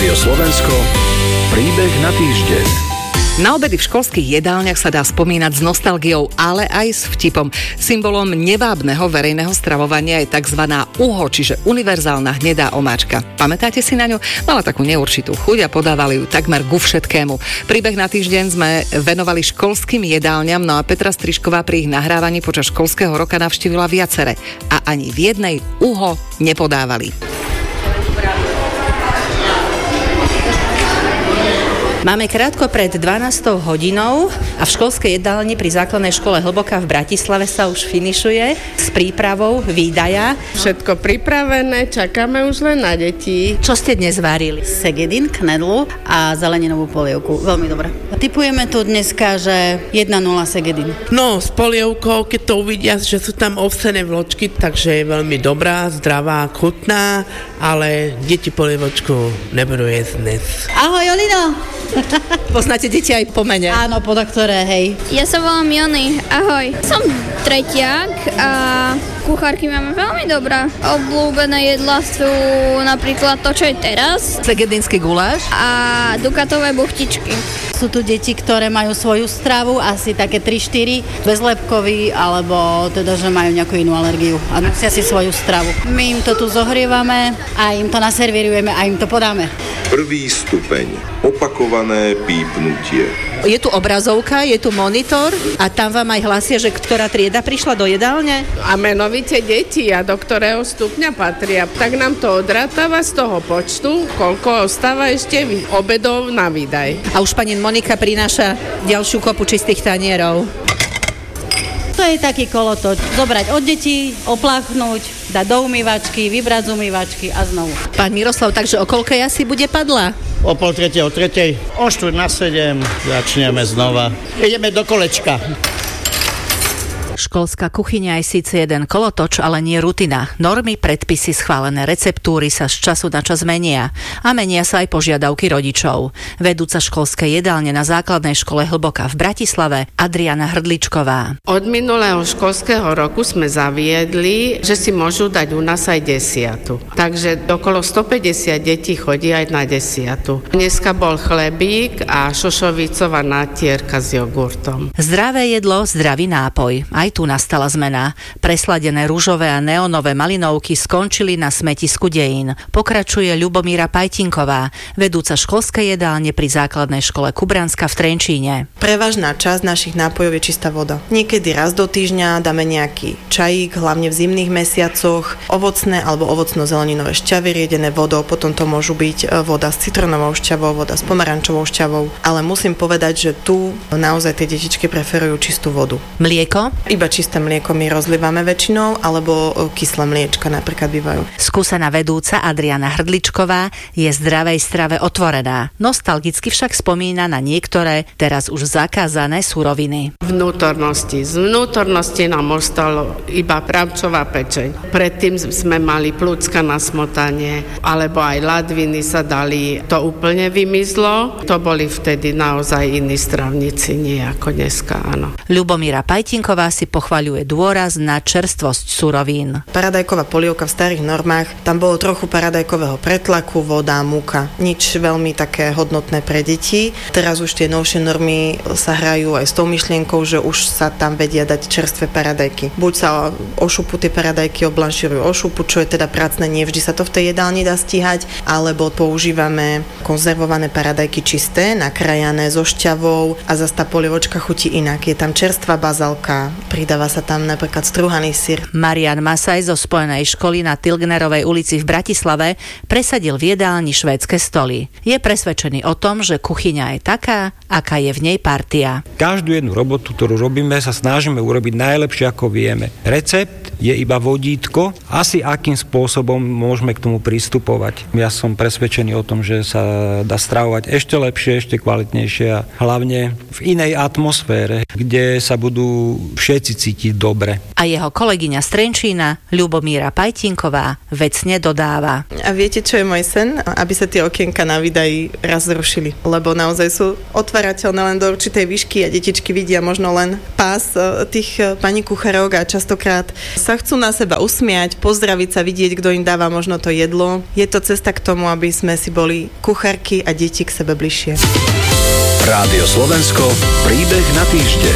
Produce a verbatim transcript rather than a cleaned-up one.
Rádio Slovensko, príbeh na týždeň. Na obedy v školských jedálniach sa dá spomínať s nostalgiou, ale aj s vtipom. Symbolom nevábneho verejného stravovania je tzv. Uho, čiže univerzálna hnedá omáčka. Pamätáte si na ňu? Mala takú neurčitú chuť a podávali ju takmer ku všetkému. Príbeh na týždeň sme venovali školským jedálňam, no a Petra Strižková pri ich nahrávaní počas školského roka navštívila viacere. A ani v jednej Uho nepodávali. Máme krátko pred dvanástou hodinou a v školskej jedálni pri základnej škole Hlboká v Bratislave sa už finišuje s prípravou výdaja. Všetko pripravené, čakáme už len na deti. Čo ste dnes varili? Segedin, knedlu a zeleninovú polievku. Veľmi dobré. Tipujeme tu dneska, že jedna nula Segedin. No, s polievkou, keď to uvidia, že sú tam ovsené vločky, takže je veľmi dobrá, zdravá, chutná, ale deti polievočku nebudú jesť dnes. Ahoj, Olino! Poznáte deti aj po mene? Áno, po doktore, hej. Ja sa volám Jony, ahoj. Som tretiak a kuchárky máme veľmi dobrá. Obľúbené jedlá sú napríklad to, čo je teraz. Segedinský guláš. A dukatové buchtičky. Sú tu deti, ktoré majú svoju stravu, asi také tri štyri, bezlepkový, alebo teda, že majú nejakú inú alergiu a nosia si svoju stravu. My im to tu zohrievame a im to naservírujeme a im to podáme. Prvý stupeň. Opakované pípnutie. Je tu obrazovka, je tu monitor a tam vám aj hlasia, že ktorá trieda prišla do jedálne? A menovite deti a do ktorého stupňa patria. Tak nám to odrátava z toho počtu, koľko ostáva ešte obedov na výdaj. A už pani Monika prináša ďalšiu kopu čistých tanierov. To je taký kolotoč. Zobrať od detí, opláchnúť, dať do umývačky, vybrať z umývačky a znovu. Pán Miroslav, takže o koľkej asi bude padla? O pol tretej, o tretej, o štvrť na sedem, začneme znova. Ideme do kolečka. Školská kuchyňa je síce jeden kolotoč, ale nie rutina. Normy, predpisy, schválené receptúry sa z času na čas menia. A menia sa aj požiadavky rodičov. Vedúca školskej jedálne na základnej škole Hlboká v Bratislave Adriana Hrdličková. Od minulého školského roku sme zaviedli, že si môžu dať u nás aj desiatu. Takže okolo stopäťdesiat detí chodí aj na desiatu. Dneska bol chlebík a šošovicová natierka s jogurtom. Zdravé jedlo, zdravý nápoj. Aj tu nastala zmena. Presladené ružové a neonové malinovky skončili na smetisku dejín. Pokračuje Ľubomíra Pajtinková, vedúca školskej jedálne pri základnej škole Kubranska v Trenčíne. Prevažná časť našich nápojov je čistá voda. Niekedy raz do týždňa dáme nejaký čajík, hlavne v zimných mesiacoch, ovocné alebo ovocno-zeleninové šťavy riedené vodou, potom to môžu byť voda s citronovou šťavou, voda s pomarančovou šťavou, ale musím povedať, že tu naozaj tie detičky preferujú čistú vodu. Mlieko? Iba čisté mlieko my rozlievame väčšinou, alebo kyslé mliečka napríklad bývajú. Skúsená vedúca Adriana Hrdličková je zdravej strave otvorená. Nostalgicky však spomína na niektoré, teraz už zakázané suroviny. Vnútornosti. Z vnútornosti nám ostalo iba pravčová pečeň. Predtým sme mali plúcka na smotanie, alebo aj ladviny sa dali. To úplne vymizlo. To boli vtedy naozaj iní stravníci, nie ako dneska, áno. Ľubomíra Pajtinková si pochvaľuje dôraz na čerstvosť surovín. Paradajková polievka v starých normách, tam bolo trochu paradajkového pretlaku, voda, múka. Nič veľmi také hodnotné pre deti. Teraz už tie novšie normy sa hrajú aj s tou myšlienkou, že už sa tam vedia dať čerstvé paradajky. Buď sa ošupu tie paradajky, oblanširujú ošupu, čo je teda pracné, nie vždy sa to v tej jedálni dá stíhať, alebo používame konzervované paradajky čisté, nakrájané so šťavou a zase tá polievočka chutí inak. Je tam čerstvá bazálka, pridáva sa tam napríklad strúhaný syr. Marian Masaj zo Spojenej školy na Tilgnerovej ulici v Bratislave presadil v jedálni švédske stoly. Je presvedčený o tom, že kuchyňa je taká, aká je v nej partia. Každú jednu robotu, ktorú robíme, sa snažíme urobiť najlepšie, ako vieme. Recept je iba vodítko, asi akým spôsobom môžeme k tomu pristupovať. Ja som presvedčený o tom, že sa dá stravovať ešte lepšie, ešte kvalitnejšie a hlavne v inej atmosfére. kde sa budú všetci cítiť dobre. A jeho kolegyňa z Trenčína, Ľubomíra Pajtinková, vecne dodáva. A viete, čo je môj sen? Aby sa tie okienka na výdaji raz zrušili, lebo naozaj sú otvárateľné len do určitej výšky a detičky vidia možno len pás tých pani kuchárok a častokrát sa chcú na seba usmiať, pozdraviť sa, vidieť, kto im dáva možno to jedlo. Je to cesta k tomu, aby sme si boli kuchárky a deti k sebe bližšie. Rádio Slovensko, príbeh na týždeň.